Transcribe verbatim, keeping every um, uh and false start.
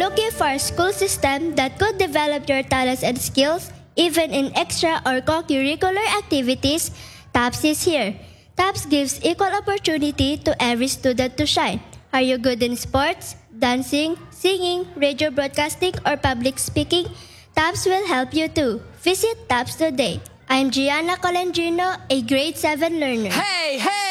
Looking for a school system that could develop your talents and skills, even in extra or co-curricular activities? TAPS is here. TAPS gives equal opportunity to every student to shine. Are you good in sports, dancing, singing, radio broadcasting, or public speaking? TAPS will help you too. Visit TAPS today. I'm Gianna Colendrino, a grade seven learner. Hey, hey!